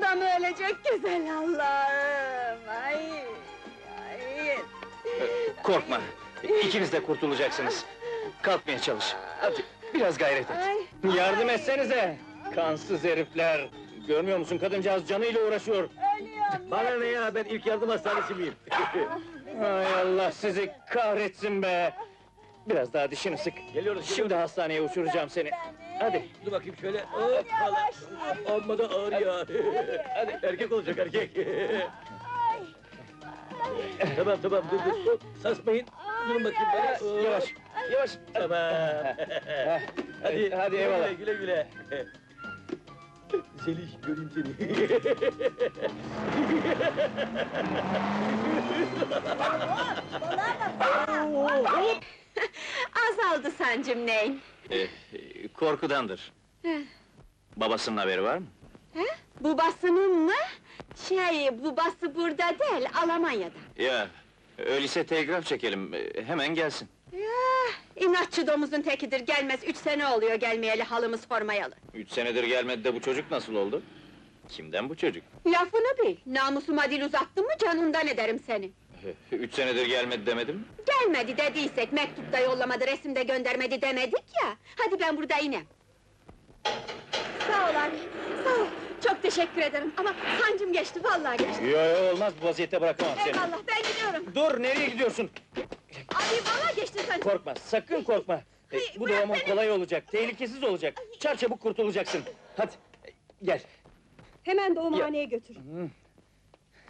burada mı ölecek güzel Allah'ım? Ay! Ay! Korkma, ikiniz de kurtulacaksınız. Kalkmaya çalış, hadi biraz gayret et. Ay! Yardım etsenize! Kansız herifler! Görmüyor musun, kadıncağız canıyla uğraşıyor! Ölüyorum! Bana ne ya, ben ilk yardım hastanesi miyim? Hay Allah sizi kahretsin be! Biraz daha dişini sık. Geliyoruz, Şimdi hastaneye uçuracağım seni. Hadi. Dur bakayım şöyle, hoppala! Amma da ağır ya! Hadi, erkek olacak, erkek! Tamam, dur, hop, sarsmayın! Durun bakayım bana! Yavaş, yavaş! Tamam! Hadi, eyvallah. Güle güle! Zeliş, göreyim seni! Azaldı sancım neyin? Korkudandır. Babasının haberi var mı? Babasının mı? Babası burada değil, Almanya'da. Ya, öyleyse telgraf çekelim, hemen gelsin. Ya, inatçı domuzun tekidir, gelmez 3 sene oluyor gelmeyeli, halımı sormayalı. 3 senedir gelmedi de bu çocuk nasıl oldu? Kimden bu çocuk? Lafını bil, namusuma dil uzattın mı canından ederim seni. 3 senedir gelmedi demedim mi? Gelmedi dediysek, mektupta yollamadı, resimde göndermedi demedik ya! Hadi ben burada inem. Sağ ol abi, sağ ol! Çok teşekkür ederim ama sancım geçti, vallahi geçti. Yo, olmaz, bu vaziyette bırakamam seni. Eyvallah, ben gidiyorum. Dur, nereye gidiyorsun? Abi vallahi geçti sancım. Korkma, sakın korkma! Bu bırak doğumun beni! kolay olacak, tehlikesiz olacak. Çarçabuk kurtulacaksın. Hadi, gel. Hemen doğumhaneye götür.